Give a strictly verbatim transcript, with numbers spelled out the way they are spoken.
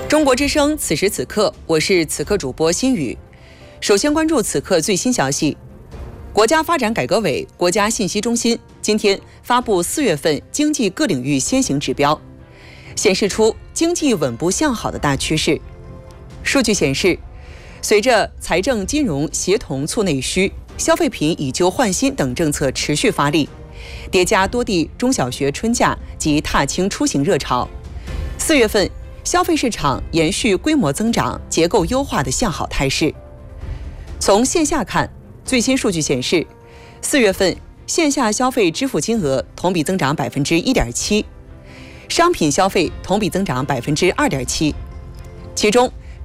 中国之声，此时此刻，我是此刻主播心雨。首先关注此刻最新消息。国家发展改革委、国家信息中心今天发布四月份经济各领域先行指标，显示出经济稳步向好的大趋势。数据显示，随着财政金融协同促内需、消费品以旧换新等政策持续发力，叠加多地中小学春假及踏青出行热潮，四月份消费市场延续规模增长、结构优化的向好态势。从线下看，最新数据显示，四月份线下消费支付金额同比增长百分之一点七，商品消费同比增长百分之二点七。其中，